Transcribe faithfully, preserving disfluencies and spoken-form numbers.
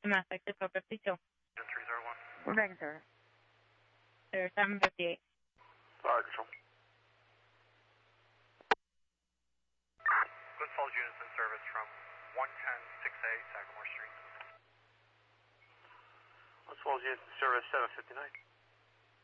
Domestic to four fifty-two. three zero one. We're back in service. There, seven fifty-eight. Fire control. Good Falls units in service from one ten six A Sagamore Street. Good Falls units in service seven fifty-nine.